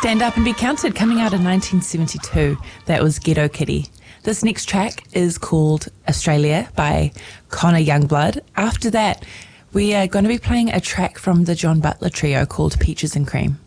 Stand Up and Be Counted, coming out in 1972. That was Ghetto Kitty. This next track is called Australia by Connor Youngblood. After that, we are going to be playing a track from the John Butler Trio called Peaches and Cream.